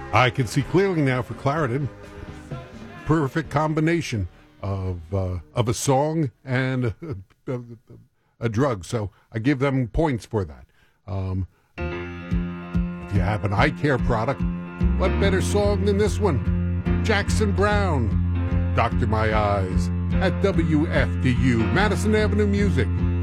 I can see clearly now for Clarendon. Perfect combination of a song and a drug. So I give them points for that. If you have an eye care product, what better song than this one? Jackson Browne, Doctor My Eyes, at WFDU, Madison Avenue Music.